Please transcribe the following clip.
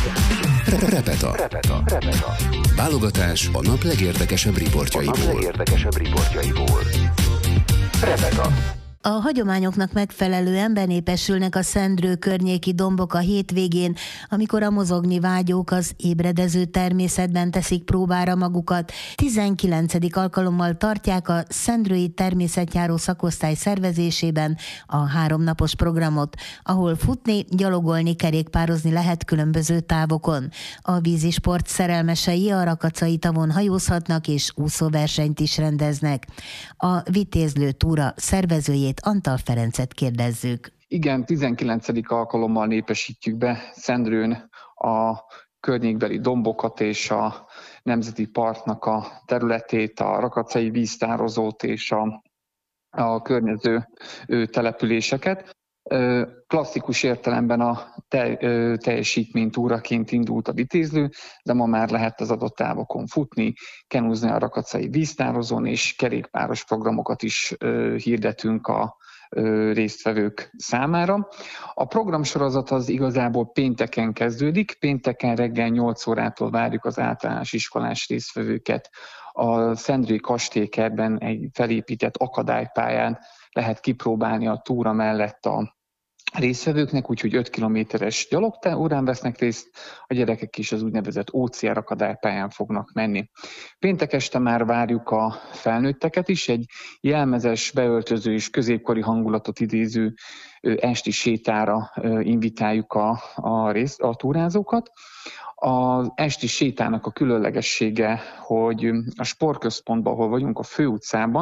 Repeta. Válogatás a nap legérdekesebb riportjaiból. Repeta. A hagyományoknak megfelelően benépesülnek a Szendrő környéki dombok a hétvégén, amikor a mozogni vágyók az ébredező természetben teszik próbára magukat. 19. alkalommal tartják a Szendrői Természetjáró Szakosztály szervezésében a 3 napos programot, ahol futni, gyalogolni, kerékpározni lehet különböző távokon. A vízisport szerelmesei a Rakacai tavon hajózhatnak és úszóversenyt is rendeznek. A Vitézlő túra szervezőjét, Antal Ferencet kérdezzük. Igen, 19. alkalommal népesítjük be Szendrőn a környékbeli dombokat és a Nemzeti Parknak a területét, a Rakacai víztározót és a környező településeket. Klasszikus értelemben a teljesítménytúraként indult a Vitézlő, de ma már lehet az adott távokon futni, kenúzni a Rakacai víztározón, és kerékpáros programokat is hirdetünk a résztvevők számára. A programsorozat az igazából pénteken kezdődik, pénteken reggel 8 órától várjuk az általános iskolás résztvevőket. A Szendrői Kastélykertben egy felépített akadálypályán lehet kipróbálni a túra mellett a résztvevőknek, úgyhogy 5 kilométeres gyalogórán vesznek részt, a gyerekek is az úgynevezett OCR akadálypályán fognak menni. Péntek este már várjuk a felnőtteket is, egy jelmezes, beöltöző és középkori hangulatot idéző esti sétára invitáljuk a túrázókat. Az esti sétának a különlegessége, hogy a sportközpontban, ahol vagyunk, a főutcában,